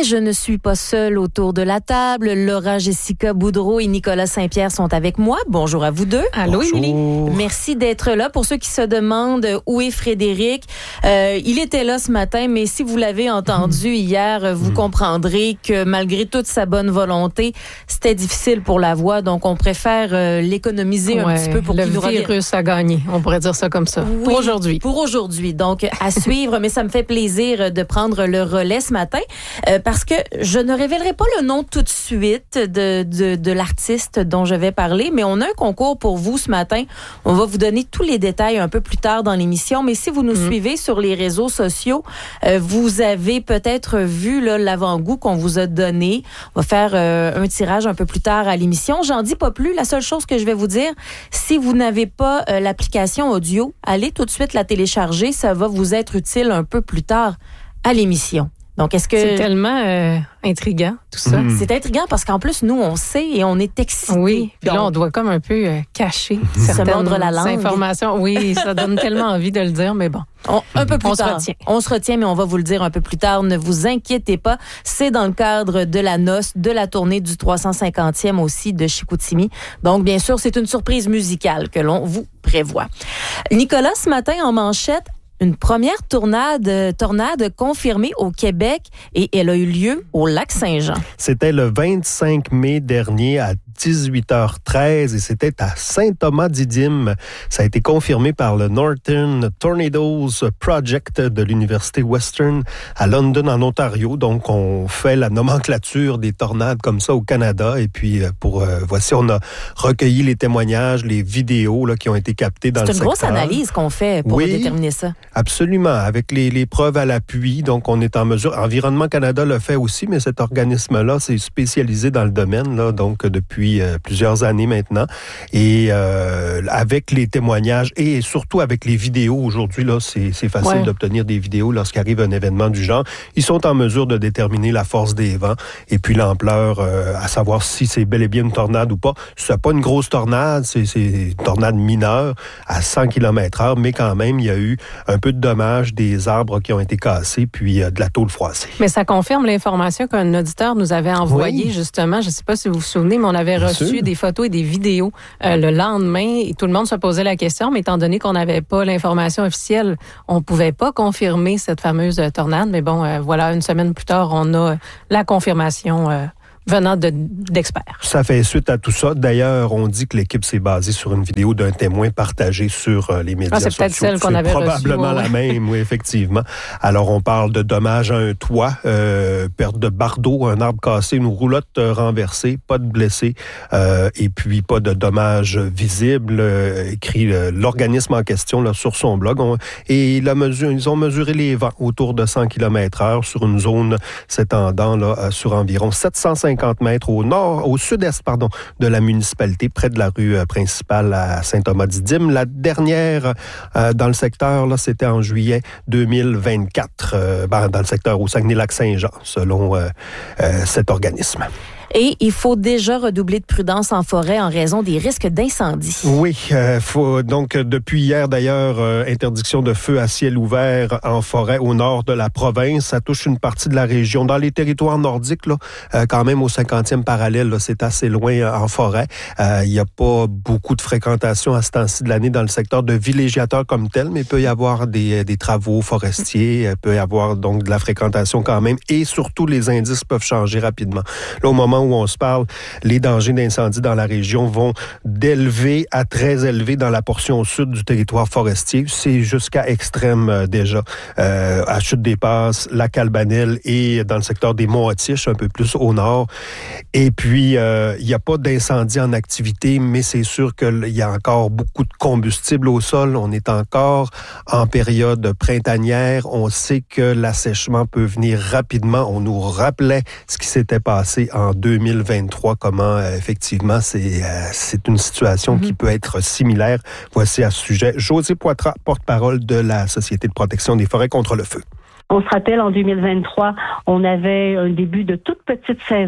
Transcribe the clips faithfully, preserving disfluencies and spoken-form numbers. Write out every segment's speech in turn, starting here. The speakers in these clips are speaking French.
je ne suis pas seule autour de la table. Laura Jessica Boudreau et Nicolas Saint-Pierre sont avec moi. Bonjour à vous deux. Allô, Émilie. Merci d'être là. Pour ceux qui se demandent où est Frédéric, euh, il était là ce matin, mais si vous l'avez entendu mmh. hier, vous mmh. comprendrez que malgré toute sa bonne volonté, c'était difficile pour la voix, donc on préfère euh, l'économiser ouais, un petit peu pour qu'il nous revienne. Le virus a gagné, on pourrait dire ça comme ça. Oui, pour aujourd'hui. Pour aujourd'hui. Donc, à suivre, mais ça me fait plaisir de prendre le relais ce matin euh, parce que je ne révélerai pas le nom tout de suite de, de, de l'artiste dont je vais parler, mais on a un concours pour vous ce matin. On va vous donner tous les détails un peu plus tard dans l'émission, mais si vous nous mmh. suivez sur les réseaux sociaux, euh, vous avez peut-être vu là, l'avant-goût qu'on vous a donné. On va faire euh, un tirage un peu plus tard à l'émission. J'en dis pas plus. La seule chose que je vais vous dire, si vous n'avez pas euh, l'application audio, allez tout de suite la télécharger. Ça va vous être utile un peu plus tard à l'émission. Donc, est-ce que... C'est tellement euh, intriguant, tout ça. Mmh. C'est intriguant parce qu'en plus, nous, on sait et on est excités. Oui, puis là, on doit comme un peu euh, cacher certaines la langue. informations. Oui, ça donne tellement envie de le dire, mais bon. On, un peu plus on tard. se retient. On se retient, mais on va vous le dire un peu plus tard. Ne vous inquiétez pas. C'est dans le cadre de la noce, de la tournée du trois cent cinquantième aussi de Chicoutimi. Donc, bien sûr, c'est une surprise musicale que l'on vous prévoit. Nicolas, ce matin, en manchette, une première tornade, tornade confirmée au Québec et elle a eu lieu au Lac-Saint-Jean. C'était le vingt-cinq mai dernier à dix-huit heures treize et c'était à Saint-Thomas-Didyme. Ça a été confirmé par le Northern Tornadoes Project de l'Université Western à London, en Ontario. Donc, on fait la nomenclature des tornades comme ça au Canada. Et puis, pour euh, voici, on a recueilli les témoignages, les vidéos là, qui ont été captées dans le secteur. C'est une grosse analyse qu'on fait pour oui, déterminer ça. Absolument, avec les, les preuves à l'appui. Donc, on est en mesure. Environnement Canada le fait aussi, mais cet organisme-là, c'est spécialisé dans le domaine, là, donc depuis euh, plusieurs années maintenant. Et euh, avec les témoignages et surtout avec les vidéos, aujourd'hui, là, c'est, c'est facile ouais. d'obtenir des vidéos lorsqu'arrive un événement du genre. Ils sont en mesure de déterminer la force des vents et puis l'ampleur, euh, à savoir si c'est bel et bien une tornade ou pas. C'est pas une grosse tornade, c'est, c'est une tornade mineure à cent kilomètres heure, mais quand même, il y a eu un peu de dommages, des arbres qui ont été cassés, puis euh, de la tôle froissée. Mais ça confirme l'information qu'un auditeur nous avait envoyée, oui. justement. Je ne sais pas si vous vous souvenez, mais on avait Bien reçu sûr. des photos et des vidéos euh, le lendemain, et tout le monde se posait la question, mais étant donné qu'on n'avait pas l'information officielle, on ne pouvait pas confirmer cette fameuse euh, tornade. Mais bon, euh, voilà, une semaine plus tard, on a la confirmation euh, venant de, d'experts. Ça fait suite à tout ça. D'ailleurs, on dit que l'équipe s'est basée sur une vidéo d'un témoin partagé sur euh, les médias ah, c'est sociaux. peut-être celle qu'on c'est avait probablement reçue, ouais. la même, oui, effectivement. Alors, on parle de dommages à un toit, euh, perte de bardeau, un arbre cassé, une roulotte euh, renversée, pas de blessés, euh, et puis pas de dommages visibles, euh, écrit euh, l'organisme en question là, sur son blog. On, et la mesure, ils ont mesuré les vents autour de cent kilomètres heure sur une zone s'étendant là, euh, sur environ sept cent cinquante mètres au nord, au sud-est, pardon, de la municipalité, près de la rue euh, principale à Saint-Thomas-Didyme. La dernière euh, dans le secteur, là, c'était en juillet deux mille vingt-quatre, euh, ben, dans le secteur au Saguenay-Lac-Saint-Jean, selon euh, euh, cet organisme. Et il faut déjà redoubler de prudence en forêt en raison des risques d'incendie. Oui, euh, faut donc depuis hier d'ailleurs, euh, interdiction de feu à ciel ouvert en forêt au nord de la province. Ça touche une partie de la région. Dans les territoires nordiques, là, euh, quand même au cinquantième parallèle, là, c'est assez loin euh, en forêt. Euh, il n'y a pas beaucoup de fréquentation à ce temps-ci de l'année dans le secteur de villégiateur comme tel, mais il peut y avoir des, des travaux forestiers, il peut y avoir donc de la fréquentation quand même, et surtout les indices peuvent changer rapidement. Là, au moment où on se parle, les dangers d'incendie dans la région vont d'élevé à très élevé dans la portion sud du territoire forestier. C'est jusqu'à extrême euh, déjà. Euh, à Chute-des-Passes, la Calbanelle et dans le secteur des Monts-Atiches, un peu plus au nord. Et puis, il euh, n'y a pas d'incendie en activité, mais c'est sûr qu'il y a encore beaucoup de combustible au sol. On est encore en période printanière. On sait que l'assèchement peut venir rapidement. On nous rappelait ce qui s'était passé en deux mille vingt-trois, comment euh, effectivement c'est, euh, c'est une situation mm-hmm. qui peut être similaire. Voici à ce sujet Josée Poitras, porte-parole de la Société de protection des forêts contre le feu. On se rappelle, en deux mille vingt-trois, on avait un début de toute petite saison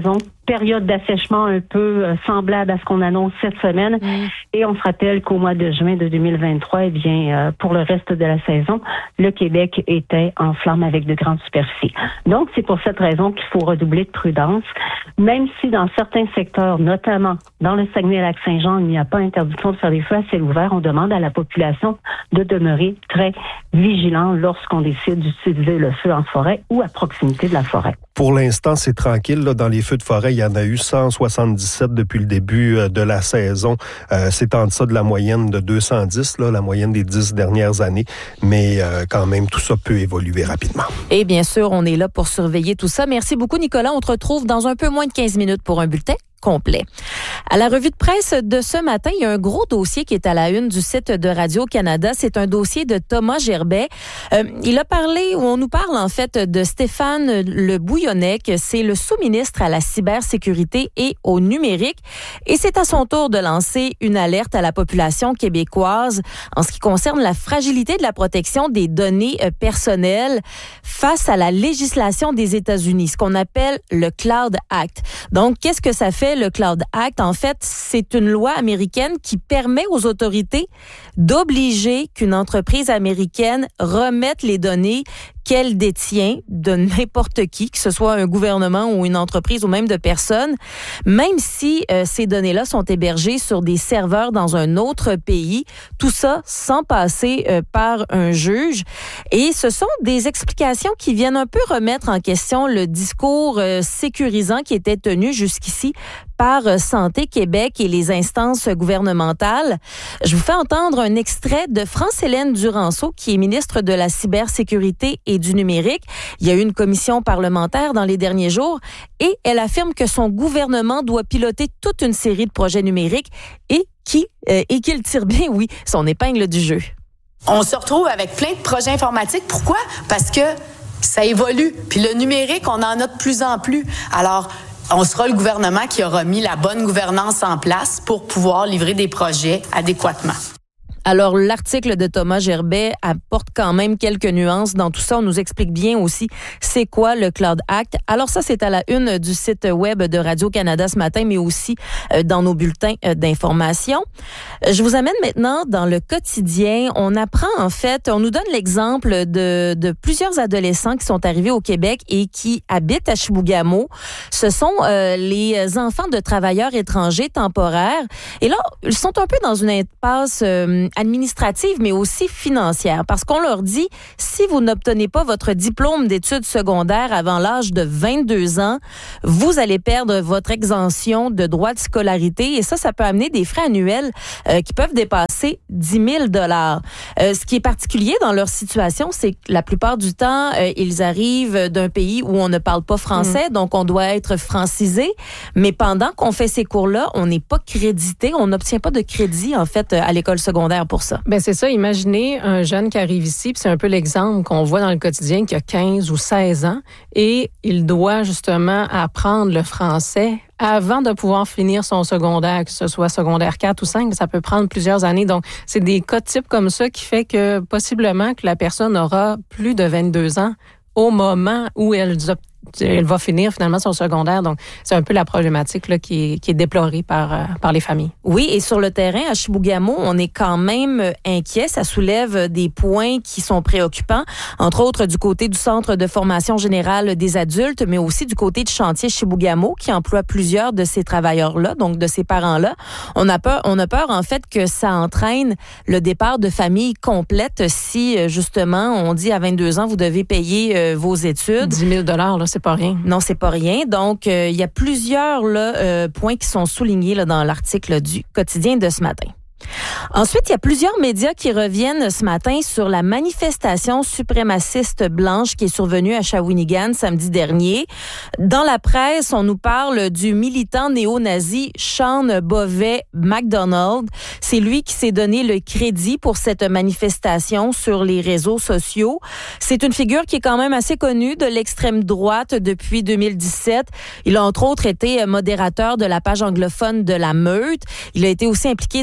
période d'assèchement un peu euh, semblable à ce qu'on annonce cette semaine. Mmh. Et on se rappelle qu'au mois de juin de deux mille vingt-trois, eh bien, euh, pour le reste de la saison, le Québec était en flamme avec de grandes superficies. Donc, c'est pour cette raison qu'il faut redoubler de prudence, même si dans certains secteurs, notamment dans le Saguenay-Lac-Saint-Jean, il n'y a pas interdiction de faire des feux à ciel ouvert. On demande à la population de demeurer très vigilant lorsqu'on décide d'utiliser le feu en forêt ou à proximité de la forêt. Pour l'instant, c'est tranquille. Là, dans les feux de forêt, il y en a eu cent soixante-dix-sept depuis le début de la saison. Euh, c'est en deçà de la moyenne de deux cent dix, là, la moyenne des dix dernières années. Mais euh, quand même, tout ça peut évoluer rapidement. Et bien sûr, on est là pour surveiller tout ça. Merci beaucoup, Nicolas. On te retrouve dans un peu moins de quinze minutes pour un bulletin complet. À la revue de presse de ce matin, il y a un gros dossier qui est à la une du site de Radio-Canada. C'est un dossier de Thomas Gerbet. Euh, il a parlé, ou on nous parle en fait de Stéphane Le Bouillonnec. C'est le sous-ministre à la cybersécurité et au numérique. Et c'est à son tour de lancer une alerte à la population québécoise en ce qui concerne la fragilité de la protection des données personnelles face à la législation des États-Unis, ce qu'on appelle le Cloud Act. Donc, qu'est-ce que ça fait? Le Cloud Act, en fait, c'est une loi américaine qui permet aux autorités d'obliger qu'une entreprise américaine remette les données qu'elle détient de n'importe qui, que ce soit un gouvernement ou une entreprise ou même de personnes, même si euh, ces données-là sont hébergées sur des serveurs dans un autre pays, tout ça sans passer euh, par un juge. Et ce sont des explications qui viennent un peu remettre en question le discours euh, sécurisant qui était tenu jusqu'ici par Santé Québec et les instances gouvernementales. Je vous fais entendre un extrait de France-Hélène Duranceau, qui est ministre de la cybersécurité et du numérique. Il y a eu une commission parlementaire dans les derniers jours et elle affirme que son gouvernement doit piloter toute une série de projets numériques et qui euh, et qu'il tire bien, oui, son épingle du jeu. On se retrouve avec plein de projets informatiques. Pourquoi? Parce que ça évolue. Puis le numérique, on en a de plus en plus. Alors, on sera le gouvernement qui aura mis la bonne gouvernance en place pour pouvoir livrer des projets adéquatement. Alors, l'article de Thomas Gerbet apporte quand même quelques nuances dans tout ça. On nous explique bien aussi c'est quoi le Cloud Act. Alors ça, c'est à la une du site web de Radio-Canada ce matin, mais aussi dans nos bulletins d'information. Je vous amène maintenant dans le quotidien. On apprend, en fait, on nous donne l'exemple de, de plusieurs adolescents qui sont arrivés au Québec et qui habitent à Chibougamau. Ce sont euh, les enfants de travailleurs étrangers temporaires. Et là, ils sont un peu dans une impasse euh, administrative, mais aussi financière, parce qu'on leur dit, si vous n'obtenez pas votre diplôme d'études secondaires avant l'âge de vingt-deux ans, vous allez perdre votre exemption de droits de scolarité, et ça, ça peut amener des frais annuels euh, qui peuvent dépasser dix mille dollars. Euh, ce qui est particulier dans leur situation, c'est que la plupart du temps, euh, ils arrivent d'un pays où on ne parle pas français, mmh. donc on doit être francisé, mais pendant qu'on fait ces cours-là, on n'est pas crédité, on n'obtient pas de crédit, en fait, à l'école secondaire pour ça. Ben c'est ça. Imaginez un jeune qui arrive ici, puis c'est un peu l'exemple qu'on voit dans le quotidien, qui a quinze ou seize ans, et il doit justement apprendre le français avant de pouvoir finir son secondaire, que ce soit secondaire quatre ou cinq, ça peut prendre plusieurs années. Donc, c'est des cas de type comme ça qui fait que possiblement que la personne aura plus de vingt-deux ans au moment où elle elle va finir finalement son secondaire. Donc, c'est un peu la problématique là, qui, est, qui est déplorée par, euh, par les familles. Oui, et sur le terrain, à Chibougamau, on est quand même inquiet. Ça soulève des points qui sont préoccupants, entre autres du côté du Centre de formation générale des adultes, mais aussi du côté du chantier Chibougamau, qui emploie plusieurs de ces travailleurs-là, donc de ces parents-là. On a peur, on a peur en fait que ça entraîne le départ de familles complètes si, justement, on dit à vingt-deux ans, vous devez payer euh, vos études. dix mille dollars, là, c'est pas rien. Non, c'est pas rien. Donc, euh, il y a plusieurs là, euh, points qui sont soulignés là, dans l'article du quotidien de ce matin. Ensuite, il y a plusieurs médias qui reviennent ce matin sur la manifestation suprémaciste blanche qui est survenue à Shawinigan samedi dernier. Dans la presse, on nous parle du militant néo-nazi Sean Bovet McDonald. C'est lui qui s'est donné le crédit pour cette manifestation sur les réseaux sociaux. C'est une figure qui est quand même assez connue de l'extrême droite depuis deux mille dix-sept. Il a entre autres été modérateur de la page anglophone de La Meute. Il a été aussi impliqué dans d'autres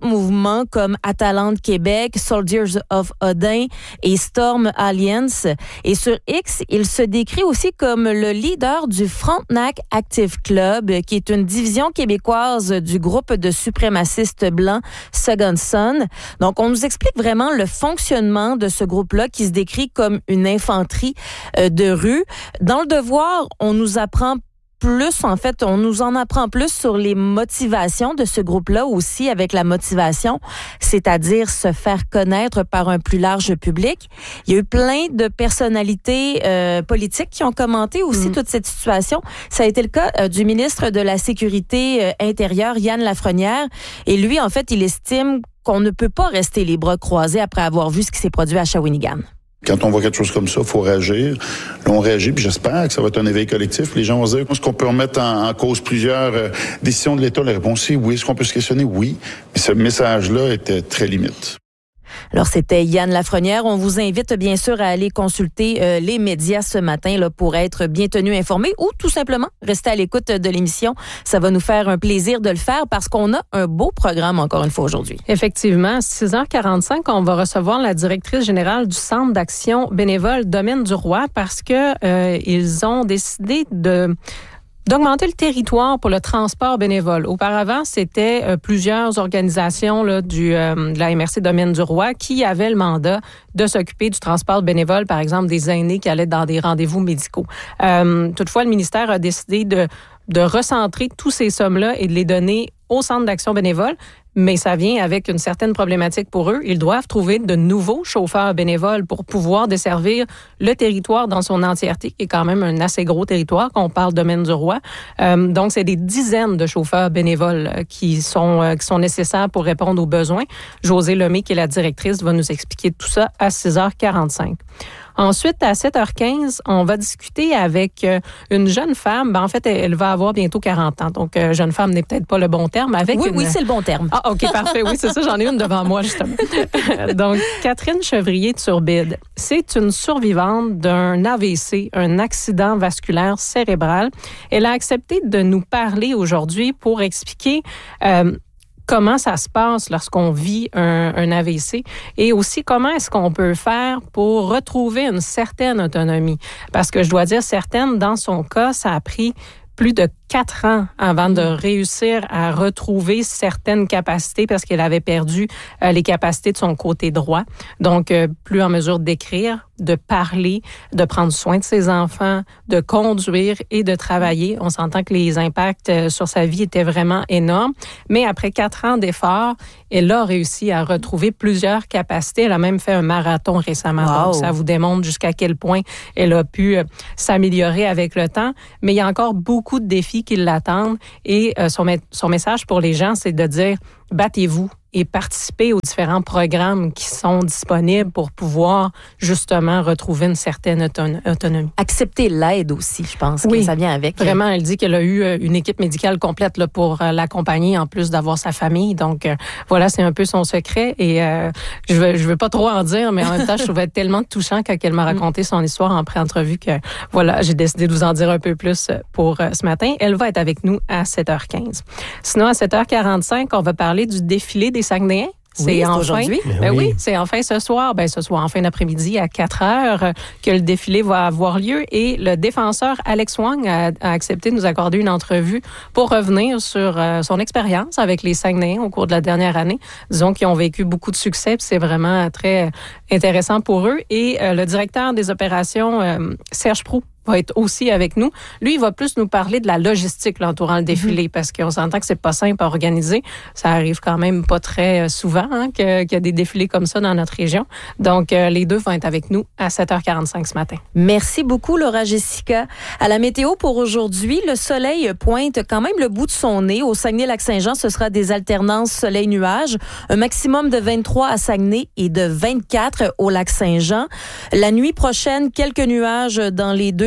mouvements comme Atalante Québec, Soldiers of Odin et Storm Alliance. Et sur X, il se décrit aussi comme le leader du Frontenac Active Club, qui est une division québécoise du groupe de suprémacistes blancs Second Son. Donc, on nous explique vraiment le fonctionnement de ce groupe-là qui se décrit comme une infanterie euh, de rue. Dans le Devoir, on nous apprend plus, en fait, on nous en apprend plus sur les motivations de ce groupe-là aussi, avec la motivation, c'est-à-dire se faire connaître par un plus large public. Il y a eu plein de personnalités euh, politiques qui ont commenté aussi mmh. toute cette situation. Ça a été le cas euh, du ministre de la Sécurité euh, intérieure, Yann Lafrenière, et lui, en fait, il estime qu'on ne peut pas rester les bras croisés après avoir vu ce qui s'est produit à Shawinigan. Quand on voit quelque chose comme ça, il faut réagir. Là, on réagit, puis j'espère que ça va être un éveil collectif. Les gens vont se dire, est-ce qu'on peut remettre en, en cause plusieurs euh, décisions de l'État? La réponse est oui. Est-ce qu'on peut se questionner? Oui. Mais ce message-là était très limite. Alors, c'était Yann Lafrenière. On vous invite bien sûr à aller consulter euh, les médias ce matin là, pour être bien tenu informé ou tout simplement rester à l'écoute de l'émission. Ça va nous faire un plaisir de le faire parce qu'on a un beau programme encore une fois aujourd'hui. Effectivement, à six heures quarante-cinq, on va recevoir la directrice générale du Centre d'action bénévole Domaine du Roi parce que euh, ils ont décidé de d'augmenter le territoire pour le transport bénévole. Auparavant, c'était euh, plusieurs organisations là, du, euh, de la M R C Domaine du Roi qui avaient le mandat de s'occuper du transport bénévole, par exemple des aînés qui allaient dans des rendez-vous médicaux. Euh, toutefois, le ministère a décidé de, de recentrer tous ces sommes-là et de les donner au Centre d'action bénévole, mais ça vient avec une certaine problématique pour eux. Ils doivent trouver de nouveaux chauffeurs bénévoles pour pouvoir desservir le territoire dans son entièreté, qui est quand même un assez gros territoire, qu'on parle Domaine du Roi. Euh, donc, c'est des dizaines de chauffeurs bénévoles qui sont, euh, qui sont nécessaires pour répondre aux besoins. Josée Lemay, qui est la directrice, va nous expliquer tout ça à six heures quarante-cinq. Ensuite, à sept heures quinze, on va discuter avec une jeune femme. Ben, en fait, elle va avoir bientôt quarante ans. Donc, euh, jeune femme n'est peut-être pas le bon terme. Avec oui, une... oui, c'est le bon terme. Ah, OK, parfait. Oui, c'est ça. J'en ai une devant moi, justement. Donc, Catherine Chevrier de Turbide, c'est une survivante d'un A V C, un accident vasculaire cérébral. Elle a accepté de nous parler aujourd'hui pour expliquer... Euh, comment ça se passe lorsqu'on vit un, un A V C et aussi comment est-ce qu'on peut faire pour retrouver une certaine autonomie. Parce que je dois dire certaine, dans son cas, ça a pris plus de quatre ans avant de réussir à retrouver certaines capacités parce qu'elle avait perdu euh, les capacités de son côté droit. Donc, euh, plus en mesure d'écrire, de parler, de prendre soin de ses enfants, de conduire et de travailler. On s'entend que les impacts euh, sur sa vie étaient vraiment énormes. Mais après quatre ans d'efforts, elle a réussi à retrouver plusieurs capacités. Elle a même fait un marathon récemment. Wow. Donc, ça vous démontre jusqu'à quel point elle a pu euh, s'améliorer avec le temps. Mais il y a encore beaucoup de défis qui l'attendent. Et euh, son, son message pour les gens, c'est de dire « battez-vous ». Et participer aux différents programmes qui sont disponibles pour pouvoir justement retrouver une certaine auton- autonomie. Accepter l'aide aussi, je pense oui, que ça vient avec. Vraiment, elle dit qu'elle a eu une équipe médicale complète là, pour euh, l'accompagner en plus d'avoir sa famille. Donc euh, voilà, c'est un peu son secret. Et euh, je veux, je veux pas trop en dire, mais en même temps, je trouvais tellement touchant quand elle m'a raconté son histoire en pré-entrevue que voilà, j'ai décidé de vous en dire un peu plus pour euh, ce matin. Elle va être avec nous à sept heures quinze. Sinon, à sept heures quarante-cinq, on va parler du défilé des Saguenayens. C'est, oui, c'est enfin, aujourd'hui. Ben oui. oui, c'est enfin ce soir. Ben ce soir, en fin d'après-midi, à quatre heures, que le défilé va avoir lieu. Et le défenseur Alex Wang a, a accepté de nous accorder une entrevue pour revenir sur euh, son expérience avec les Saguenayens au cours de la dernière année. Disons qu'ils ont vécu beaucoup de succès, puis c'est vraiment très intéressant pour eux. Et euh, le directeur des opérations, euh, Serge Proulx, va être aussi avec nous. Lui, il va plus nous parler de la logistique là, entourant le défilé, mm-hmm. parce qu'on s'entend que c'est pas simple à organiser. Ça arrive quand même pas très souvent hein, que, qu'il y a des défilés comme ça dans notre région. Donc, euh, les deux vont être avec nous à sept heures quarante-cinq ce matin. Merci beaucoup, Laura Jessica. À la météo pour aujourd'hui, le soleil pointe quand même le bout de son nez. Au Saguenay-Lac-Saint-Jean, ce sera des alternances soleil-nuages. Un maximum de vingt-trois à Saguenay et de vingt-quatre au Lac-Saint-Jean. La nuit prochaine, quelques nuages dans les deux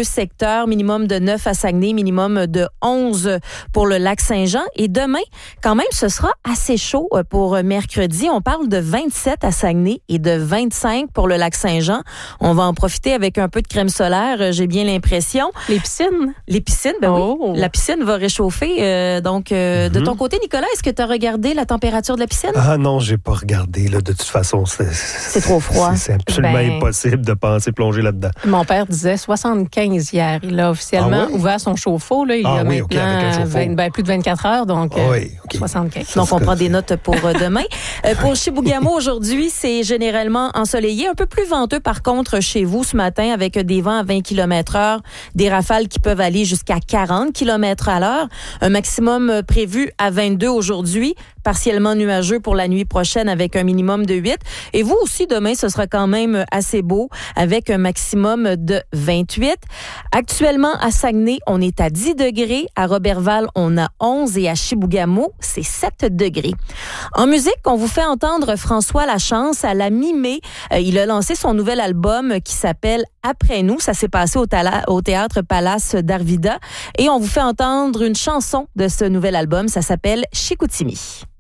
secteurs, minimum de neuf à Saguenay, minimum de onze pour le lac Saint-Jean. Et demain, quand même, ce sera assez chaud pour mercredi. On parle de vingt-sept à Saguenay et de vingt-cinq pour le lac Saint-Jean. On va en profiter avec un peu de crème solaire, j'ai bien l'impression. Les piscines? Les piscines, ben oh. oui. La piscine va réchauffer. Euh, donc, euh, mm-hmm. de ton côté, Nicolas, est-ce que tu as regardé la température de la piscine? Ah non, j'ai pas regardé. Là, de toute façon, c'est, c'est trop froid. C'est, c'est absolument ben, impossible de penser plonger là-dedans. Mon père disait soixante-quinze hier. Il a officiellement ah oui? ouvert son chauffe-eau. Là. Il ah a oui, maintenant okay, avec un vingt, ben, plus de vingt-quatre heures, donc ah oui, okay. soixante-quinze. Ça, donc, on prend des notes pour euh, demain. Euh, pour Chibougamau, aujourd'hui, c'est généralement ensoleillé. Un peu plus venteux, par contre, chez vous ce matin, avec des vents à vingt kilomètres heure, des rafales qui peuvent aller jusqu'à quarante kilomètres à l'heure. Un maximum prévu à vingt-deux aujourd'hui, partiellement nuageux pour la nuit prochaine avec un minimum de huit. Et vous aussi, demain, ce sera quand même assez beau avec un maximum de vingt-huit. Actuellement, à Saguenay, on est à dix degrés. À Roberval, on a onze et à Chibougamau, c'est sept degrés. En musique, on vous fait entendre François Lachance à la mi-mai. Euh, il a lancé son nouvel album qui s'appelle Après nous. Ça s'est passé au, tala- au Théâtre Palace d'Arvida. Et on vous fait entendre une chanson de ce nouvel album. Ça s'appelle Chicoutimi.